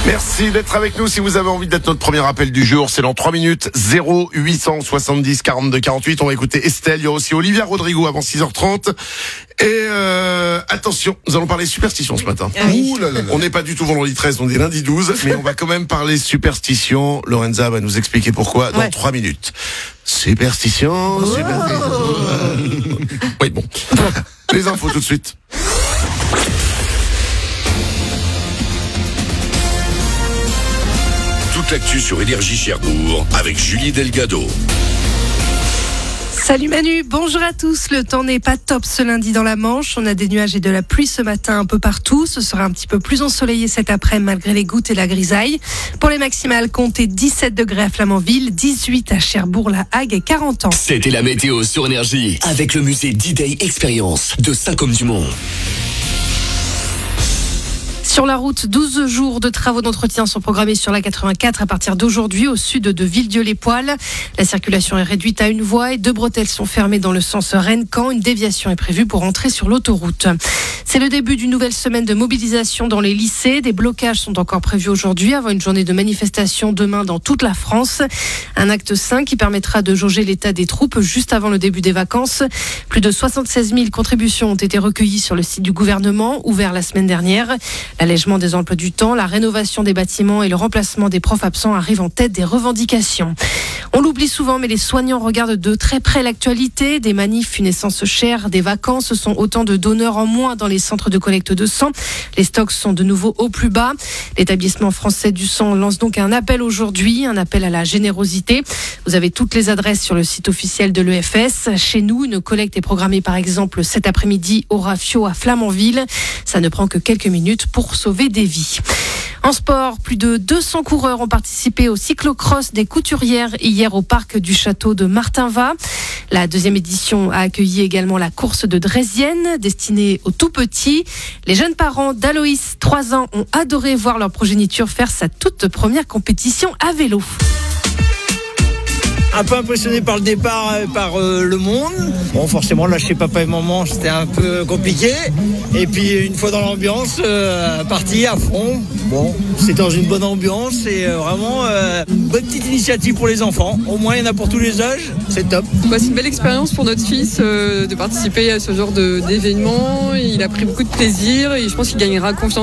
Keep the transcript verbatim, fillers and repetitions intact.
Merci d'être avec nous. Si vous avez envie d'être notre premier appel du jour, c'est dans trois minutes. zéro huit cent soixante-dix quarante-deux quarante-huit. On va écouter Estelle. Il y a aussi Olivia Rodrigo avant six heures trente. Et euh, attention, nous allons parler superstition ce matin. Ah oui. Ouh là là là. On n'est pas du tout vendredi treize, on est lundi douze. Mais on va quand même parler superstition. Lorenza va nous expliquer pourquoi dans Ouais. trois minutes. Superstition, Oh. superstition. Oui, bon. Les infos tout de suite. Toute l'actu sur Énergie Cherbourg avec Julie Delgado. Salut Manu, bonjour à tous. Le temps n'est pas top ce lundi dans la Manche. On a des nuages et de la pluie ce matin un peu partout. Ce sera un petit peu plus ensoleillé cet après-midi malgré les gouttes et la grisaille. Pour les maximales, comptez dix-sept degrés à Flamanville, dix-huit à Cherbourg, La Hague et quarante ans. C'était la météo sur Énergie avec le musée D-Day Experience de Saint-Côme-du-Mont. Sur la route, douze jours de travaux d'entretien sont programmés sur la quatre-vingt-quatre à partir d'aujourd'hui au sud de Villedieu-les-Poils. La circulation est réduite à une voie et deux bretelles sont fermées dans le sens Rennes-Caen. Une déviation est prévue pour entrer sur l'autoroute. C'est le début d'une nouvelle semaine de mobilisation dans les lycées. Des blocages sont encore prévus aujourd'hui avant une journée de manifestation demain dans toute la France. Un acte cinq qui permettra de jauger l'état des troupes juste avant le début des vacances. Plus de soixante-seize mille contributions ont été recueillies sur le site du gouvernement, ouvert la semaine dernière. L'allègement des emplois du temps, la rénovation des bâtiments et le remplacement des profs absents arrivent en tête des revendications. On l'oublie souvent, mais les soignants regardent de très près l'actualité. Des manifs, une essence chère, des vacances, ce sont autant de donneurs en moins dans les centres de collecte de sang. Les stocks sont de nouveau au plus bas. L'établissement français du sang lance donc un appel aujourd'hui, un appel à la générosité. Vous avez toutes les adresses sur le site officiel de l'E F S. Chez nous, une collecte est programmée par exemple cet après-midi au Rafio à Flamanville. Ça ne prend que quelques minutes pour sauver des vies. En sport, plus de deux cents coureurs ont participé au cyclocross des couturières hier au parc du château de Martinvat. La deuxième édition a accueilli également la course de Drésienne, destinée aux tout petits. Les jeunes parents d'Aloïs, trois ans, ont adoré voir leur progéniture faire sa toute première compétition à vélo. Un peu impressionné par le départ, euh, par euh, le monde. Bon, forcément, lâcher papa et maman, c'était un peu compliqué. Et puis, une fois dans l'ambiance, euh, parti à fond. Bon, c'est dans une bonne ambiance et euh, vraiment euh, une bonne petite initiative pour les enfants. Au moins, il y en a pour tous les âges. C'est top. Bah, c'est une belle expérience pour notre fils euh, de participer à ce genre de, d'événement. Il a pris beaucoup de plaisir et je pense qu'il gagnera confiance